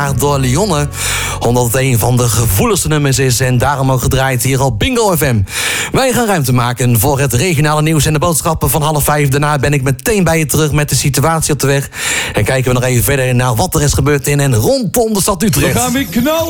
door Lionne. Omdat het een van de gevoeligste nummers is en daarom ook gedraaid hier op Bingo FM. Wij gaan ruimte maken voor het regionale nieuws en de boodschappen van 4:30. Daarna ben ik meteen bij je terug met de situatie op de weg. En kijken we nog even verder naar wat er is gebeurd in en rondom de stad Utrecht. We gaan weer knallen.